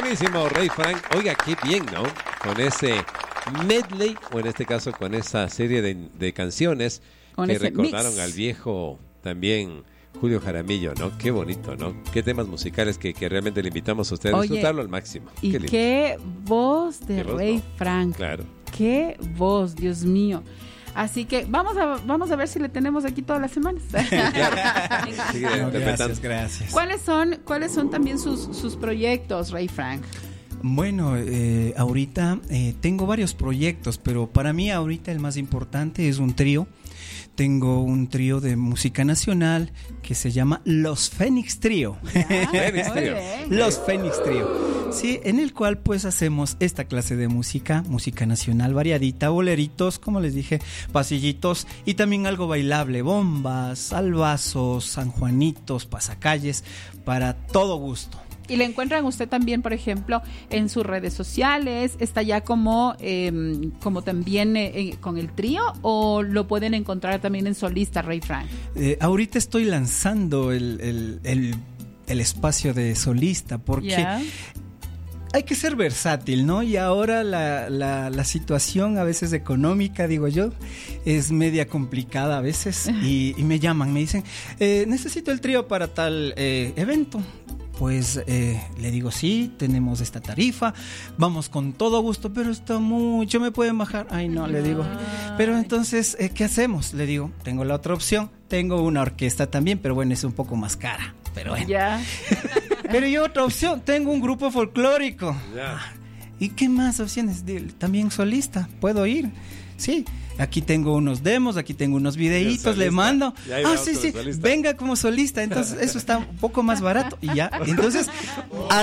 Buenísimo, Ray Frank. Oiga, qué bien, ¿no? Con ese medley, o en este caso con esa serie de canciones con que ese recordaron mix al viejo también Julio Jaramillo, ¿no? Qué bonito, ¿no? Qué temas musicales que realmente le invitamos a ustedes a disfrutarlo al máximo. Y qué voz de Ray Frank. Claro. Qué voz, Dios mío. Así que vamos a ver si le tenemos aquí todas las semanas. Claro. Gracias. ¿Cuáles son también sus proyectos, Ray Frank? Bueno, ahorita tengo varios proyectos, pero para mí ahorita el más importante es un trío. Tengo un trío de música nacional que se llama Los Fénix Trío. Los Fénix Trío. Sí, en el cual pues hacemos esta clase de música nacional variadita, boleritos, como les dije, pasillitos y también algo bailable, bombas, salvazos, sanjuanitos, pasacalles, para todo gusto. Y le encuentran usted también, por ejemplo, en sus redes sociales, está ya como también con el trío, o lo pueden encontrar también en solista, Ray Frank. Ahorita estoy lanzando el espacio de solista porque hay que ser versátil, ¿no? Y ahora la situación a veces económica, digo yo, es media complicada a veces y me llaman, me dicen, necesito el trío para tal evento. Pues le digo, sí, tenemos esta tarifa, vamos con todo gusto, pero está mucho, ¿me pueden bajar? Ay, no, le digo. Pero entonces, ¿qué hacemos? Le digo, tengo la otra opción, tengo una orquesta también, pero bueno, es un poco más cara, pero bueno. Ya. Pero yo otra opción, tengo un grupo folclórico. ¿Y qué más opciones? También solista, ¿puedo ir? Sí. Aquí tengo unos demos, aquí tengo unos videitos, le mando. Sí, solista. Venga como solista. Entonces, eso está un poco más barato. Y ya. Entonces, a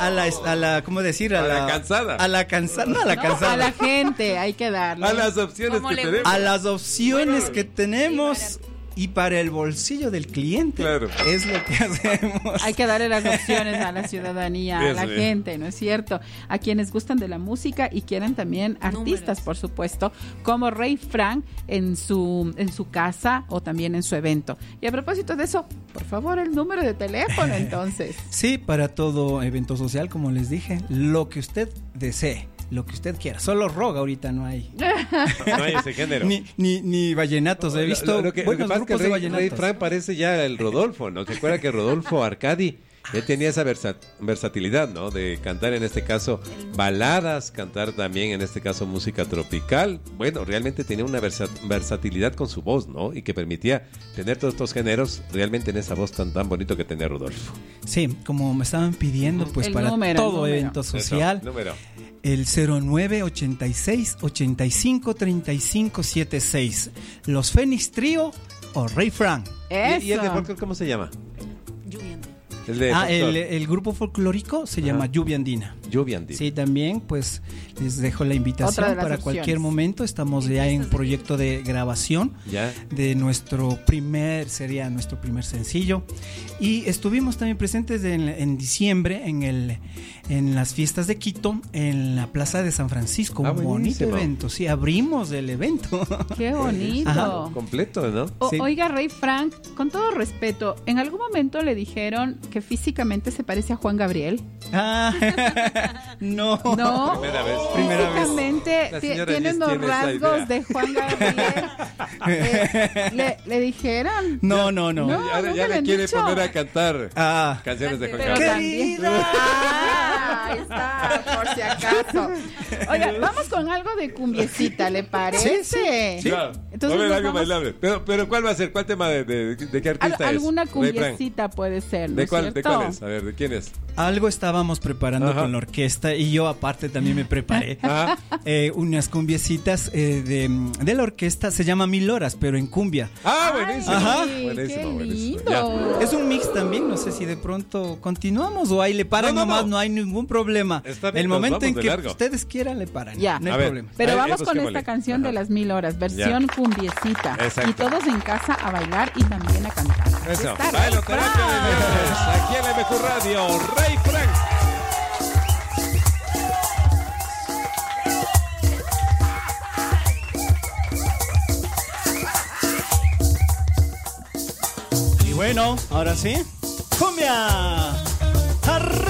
la ¿cómo decir? A la cansada. A la cansada. A la gente, hay que darle. A las opciones que tenemos. A las opciones que tenemos. Y para el bolsillo del cliente, claro, es lo que hacemos. Hay que darle las opciones a la ciudadanía, a la gente, ¿no es cierto? A quienes gustan de la música y quieren también artistas, por supuesto, como Ray Frank en su casa o también en su evento. Y a propósito de eso, por favor, el número de teléfono, entonces. Sí, para todo evento social, como les dije, lo que usted desee. Lo que usted quiera, solo rock ahorita no hay. No hay ese género. Ni vallenatos, he visto lo que pasa es que Ray Frank parece ya el Rodolfo, ¿no? ¿Se acuerda que Rodolfo Arcadi, él tenía esa versatilidad, ¿no? De cantar en este caso baladas, cantar también en este caso música tropical. Bueno, realmente tenía una versatilidad con su voz, ¿no? Y que permitía tener todos estos géneros realmente en esa voz tan bonito que tenía Rodolfo. Sí, como me estaban pidiendo, pues para todo evento social. Número. El 0986-853576. Los Fénix Trío o Ray Frank. ¿Y el de folclore cómo se llama? El grupo folclórico se llama Lluvia Andina. Lluvia Andina. Sí, también pues les dejo la invitación para cualquier momento. Estamos ya en proyecto de grabación de nuestro primer sencillo. Y estuvimos también presentes en diciembre en las fiestas de Quito, en la Plaza de San Francisco. Un bonito evento. Sí, abrimos el evento. Qué bonito. Ajá. Completo, ¿no? Sí. Oiga, Ray Frank, con todo respeto, ¿en algún momento le dijeron que físicamente se parece a Juan Gabriel? No. Primera vez. Físicamente tiene unos rasgos de Juan Gabriel. ¿Le dijeron? No. Ya le quiere poner a cantar canciones de Juan Gabriel. Ahí está, por si acaso. Oiga, vamos con algo de cumbiecita, ¿le parece? Sí. Claro. Entonces algo bailable. Pero ¿cuál va a ser? ¿Cuál tema de qué artista es? Alguna cumbiecita puede ser, ¿no? ¿De cuál es? A ver, ¿de quién es? Algo estábamos preparando con la orquesta y yo aparte también me preparé unas cumbiecitas de la orquesta. Se llama 1000 horas, pero en cumbia. Buenísimo. Es un mix también, no sé si de pronto continuamos o ahí le paran nomás, no hay ningún problema. El momento en que ustedes quieran le paran, no hay problema. Pero vamos con esta canción de las 1000 horas, versión cumbiecita. Exacto. Y todos en casa a bailar y también a cantar. Eso. Bailo terapia de niños. Aquí en MQ Radio, Ray Frank. Y bueno, ahora sí, ¡cumbia! ¡Arriba!